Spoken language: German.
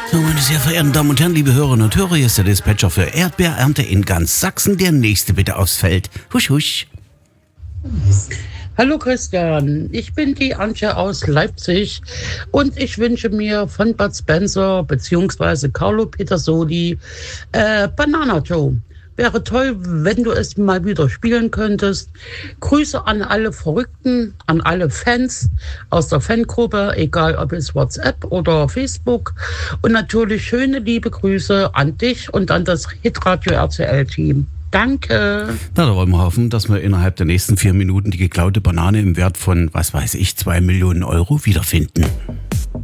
So, meine sehr verehrten Damen und Herren, liebe Hörerinnen und Hörer, hier ist der Dispatcher für Erdbeerernte in ganz Sachsen. Der nächste bitte aufs Feld. Husch, husch. Hallo Christian, ich bin die Antje aus Leipzig und ich wünsche mir von Bud Spencer bzw. Carlo Petersoli Banana Joe. Wäre toll, wenn du es mal wieder spielen könntest. Grüße an alle Verrückten, an alle Fans aus der Fangruppe, egal ob es WhatsApp oder Facebook. Und natürlich schöne liebe Grüße an dich und an das Hitradio RTL-Team. Danke. Na, da wollen wir hoffen, dass wir innerhalb der nächsten 4 Minuten die geklaute Banane im Wert von, was weiß ich, 2 Millionen Euro wiederfinden.